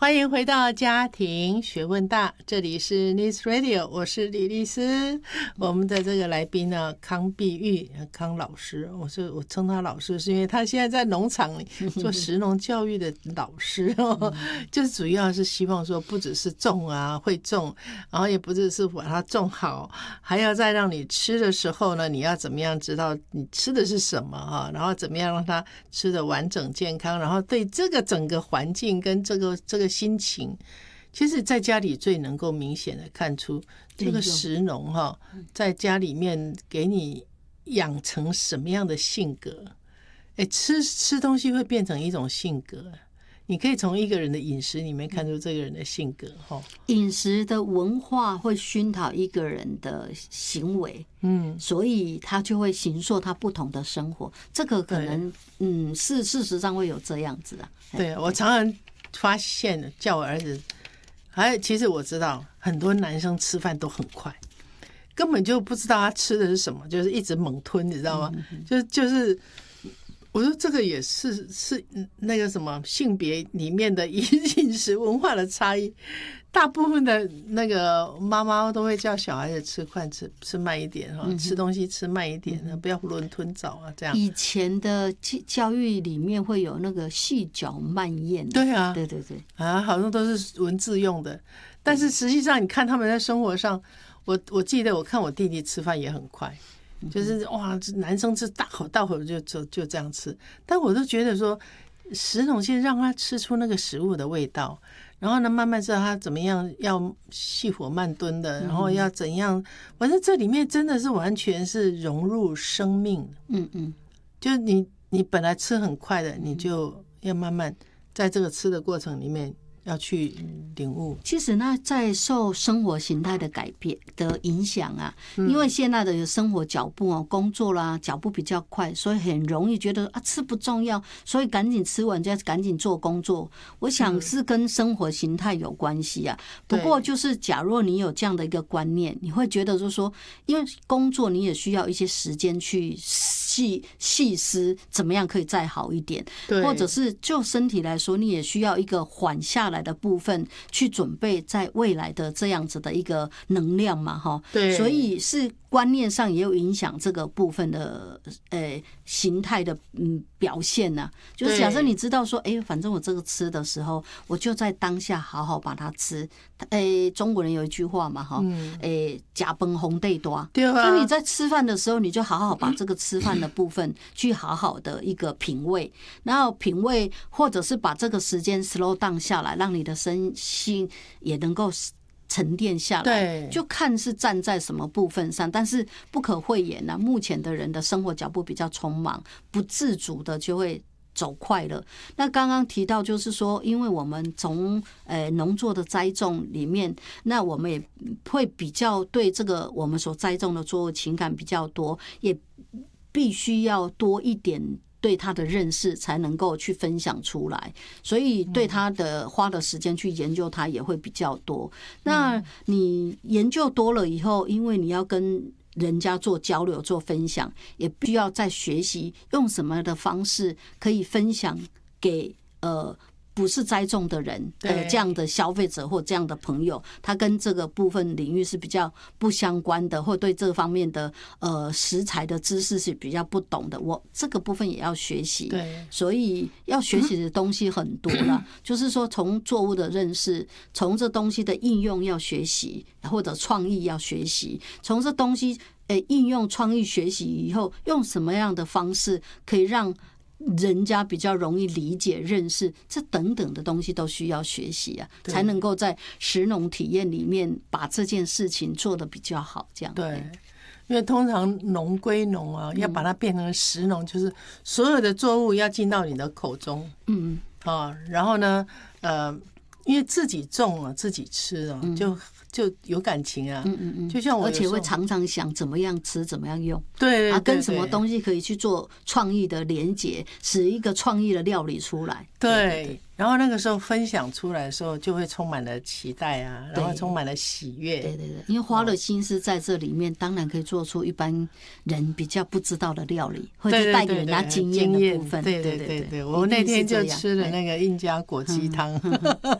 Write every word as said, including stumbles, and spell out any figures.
欢迎回到家庭学问大，这里是 Nice Radio， 我是李丽丝。我们的这个来宾呢，康碧玉康老师，我是我称他老师，是因为他现在在农场里做食农教育的老师哦，就是主要是希望说，不只是种啊会种，然后也不只是把它种好，还要再让你吃的时候呢，你要怎么样知道你吃的是什么哈，然后怎么样让它吃的完整健康，然后对这个整个环境跟这个这个心情，其实在家里最能够明显的看出这个食农哈，在家里面给你养成什么样的性格。哎，吃吃东西会变成一种性格，你可以从一个人的饮食里面看出这个人的性格哈。 饮食的文化会熏陶一个人的行为，嗯，所以他就会形塑他不同的生活。这个可能嗯是事实上会有这样子啊。 对，我常常发现叫我儿子，还其实我知道很多男生吃饭都很快，根本就不知道他吃的是什么，就是一直猛吞，你知道吗？嗯、就就是我说这个也是是那个什么性别里面的饮食文化的差异。大部分的那个妈妈都会叫小孩子吃快吃吃慢一点哈，吃东西吃慢一点，不要囫囵吞枣啊这样。 以前的教育里面会有那个细嚼慢咽， 对啊， 对对对啊，好像都是文字用的，但是实际上你看他们在生活上，我我记得我看我弟弟吃饭也很快，就是哇，男生吃大口大口就就就这样吃，但我都觉得说，食农先让他吃出那个食物的味道。然后呢，慢慢知道他怎么样要细火慢炖的，然后要怎样，反正这里面真的是完全是融入生命。嗯嗯，就是你你本来吃很快的，你就要慢慢在这个吃的过程里面要去领悟。 其实呢，在受生活形态的改变的影响啊，因为现在的生活脚步哦，工作啦脚步比较快，所以很容易觉得啊吃不重要，所以赶紧吃完就要赶紧做工作。我想是跟生活形态有关系啊。不过就是假若你有这样的一个观念，你会觉得就是说，因为工作你也需要一些时间去细细思怎么样可以再好一点，或者是就身体来说，你也需要一个缓下来的部分去准备在未来的这样子的一个能量嘛，哈，对，所以是观念上也有影响这个部分的呃形态的嗯表现呐、啊。就是假设你知道说，哎、欸，反正我这个吃的时候，我就在当下好好把它吃。哎、欸，中国人有一句话嘛，哈，哎，假崩红地多，对啊。所以你在吃饭的时候，你就好好把这个吃饭的部分去好好的一个品味，然后品味或者是把这个时间 slow down 下来，让你的身心也能够沉淀下来，就看是站在什么部分上，但是不可讳言啊，目前的人的生活脚步比较匆忙，不自主的就会走快了。那刚刚提到就是说，因为我们从呃农作的栽种里面，那我们也会比较对这个我们所栽种的作物情感比较多，也必须要多一点对他的认识才能够去分享出来，所以对他的花的时间去研究他也会比较多。那你研究多了以后，因为你要跟人家做交流做分享，也必须要再学习用什么的方式可以分享给呃不是栽种的人的这样的消费者或这样的朋友，他跟这个部分领域是比较不相关的，或对这方面的呃食材的知识是比较不懂的，我这个部分也要学习。对，所以要学习的东西很多啦，就是说从作物的认识，从这东西的应用要学习，或者创意要学习，从这东西诶应用创意学习以后，用什么样的方式可以让人家比较容易理解认识，这等等的东西都需要学习啊，才能够在食农体验里面把这件事情做得比较好。这样对， 因为通常农归农啊，要把它变成食农，就是所有的作物要进到你的口中，嗯啊，然后呢，呃，因为自己种啊，自己吃啊，就。就有感情啊，嗯嗯嗯，就像我， 而且会常常想怎么样吃，怎么样用， 对， 对， 对， 啊，跟什么东西可以去做创意的连结，使一个创意的料理出来， 对，对，对，然后那个时候分享出来的时候，就会充满了期待啊，然后充满了喜悦， 对对对，因为花了心思在这里面，当然可以做出一般人比较不知道的料理，或者带给人家经验的部分， 对对对对，我那天就吃了那个印加果鸡汤，